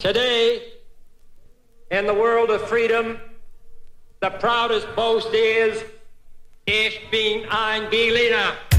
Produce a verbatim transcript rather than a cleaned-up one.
Today, in the world of freedom, the proudest boast is, Ich bin ein Berliner.